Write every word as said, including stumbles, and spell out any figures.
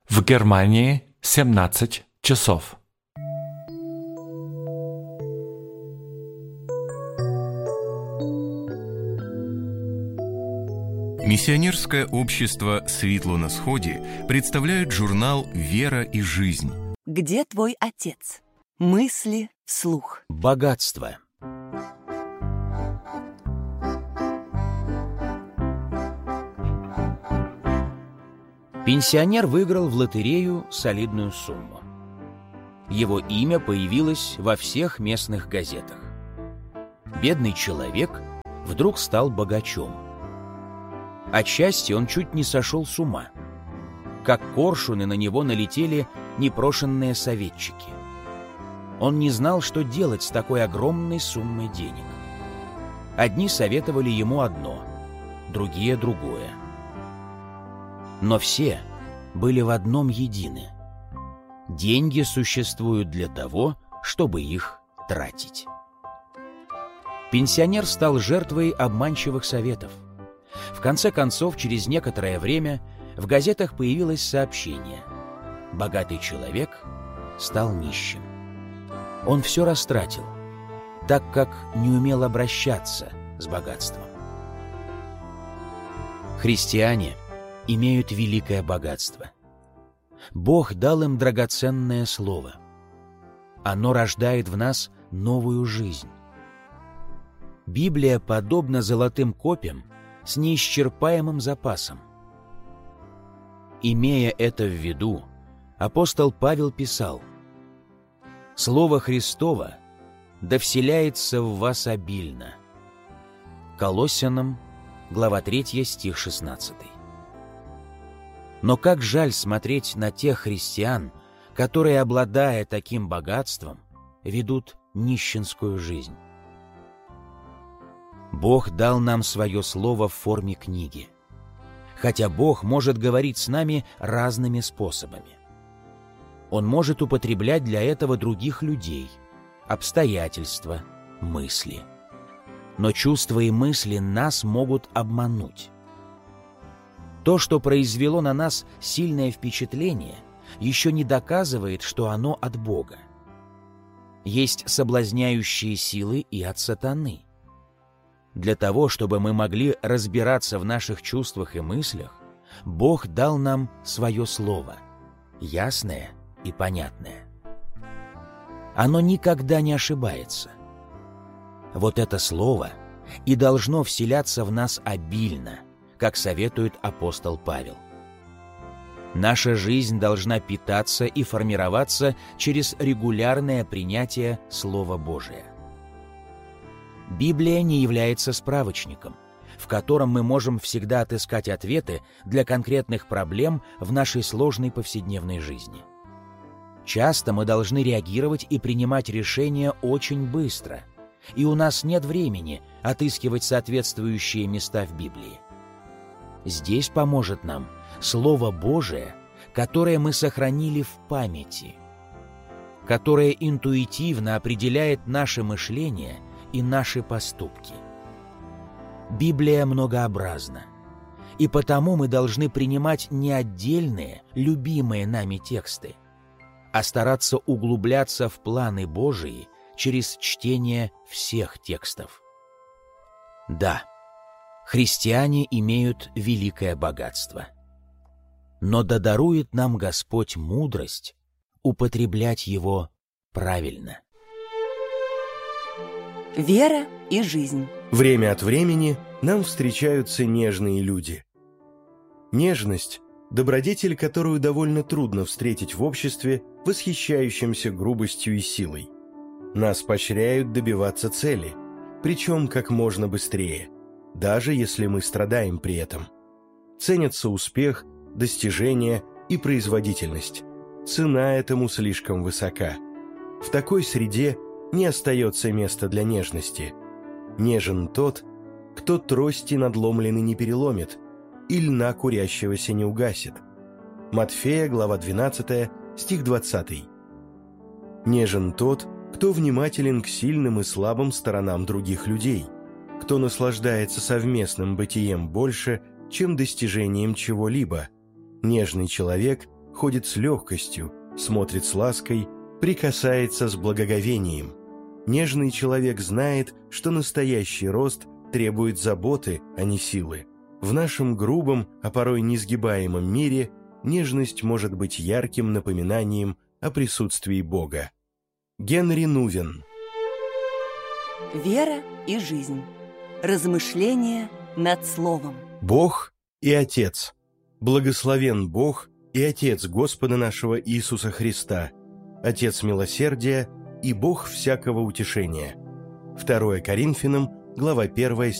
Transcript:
В Германии семнадцать часов. Миссионерское общество «Светло на сходе» представляет журнал «Вера и жизнь». Где твой отец? Мысли вслух. Богатство. Пенсионер выиграл в лотерею солидную сумму. Его имя появилось во всех местных газетах. Бедный человек вдруг стал богачом. Отчасти он чуть не сошел с ума. Как коршуны на него налетели непрошенные советчики. Он не знал, что делать с такой огромной суммой денег. Одни советовали ему одно, другие — другое. Но все были в одном едины. Деньги существуют для того, чтобы их тратить. Пенсионер стал жертвой обманчивых советов. В конце концов, через некоторое время в газетах появилось сообщение: богатый человек стал нищим. Он все растратил, так как не умел обращаться с богатством. Христиане имеют великое богатство. Бог дал им драгоценное слово. Оно рождает в нас новую жизнь. Библия подобна золотым копьям с неисчерпаемым запасом. Имея это в виду, апостол Павел писал: «Слово Христово да вселяется в вас обильно». Колоссянам, глава третья, стих шестнадцатый. Но как жаль смотреть на тех христиан, которые, обладая таким богатством, ведут нищенскую жизнь. Бог дал нам свое слово в форме книги, хотя Бог может говорить с нами разными способами. Он может употреблять для этого других людей, обстоятельства, мысли. Но чувства и мысли нас могут обмануть. То, что произвело на нас сильное впечатление, еще не доказывает, что оно от Бога. Есть соблазняющие силы и от сатаны. Для того, чтобы мы могли разбираться в наших чувствах и мыслях, Бог дал нам свое слово, ясное и понятное. Оно никогда не ошибается. Вот это слово и должно вселяться в нас обильно, как советует апостол Павел. Наша жизнь должна питаться и формироваться через регулярное принятие Слова Божия. Библия не является справочником, в котором мы можем всегда отыскать ответы для конкретных проблем в нашей сложной повседневной жизни. Часто мы должны реагировать и принимать решения очень быстро, и у нас нет времени отыскивать соответствующие места в Библии. Здесь поможет нам Слово Божие, которое мы сохранили в памяти, которое интуитивно определяет наше мышление и наши поступки. Библия многообразна, и потому мы должны принимать не отдельные, любимые нами тексты, а стараться углубляться в планы Божии через чтение всех текстов. Да, христиане имеют великое богатство. Но да дарует нам Господь мудрость употреблять его правильно. Вера и жизнь. Время от времени нам встречаются нежные люди. Нежность – добродетель, которую довольно трудно встретить в обществе, восхищающемся грубостью и силой. Нас поощряют добиваться цели, причем как можно быстрее, даже если мы страдаем при этом. Ценятся успех, достижения и производительность. Цена этому слишком высока. В такой среде не остается места для нежности. Нежен тот, кто трости надломленный не переломит и льна курящегося не угасит. Матфея, глава двенадцатая, стих двадцатый. Нежен тот, кто внимателен к сильным и слабым сторонам других людей, кто наслаждается совместным бытием больше, чем достижением чего-либо. Нежный человек ходит с легкостью, смотрит с лаской, прикасается с благоговением. Нежный человек знает, что настоящий рост требует заботы, а не силы. В нашем грубом, а порой несгибаемом мире нежность может быть ярким напоминанием о присутствии Бога. Генри Нувен. Вера и жизнь. Размышления над словом. Бог и Отец. Благословен Бог и Отец Господа нашего Иисуса Христа, Отец милосердия и Бог всякого утешения. второе Коринфянам, глава первая,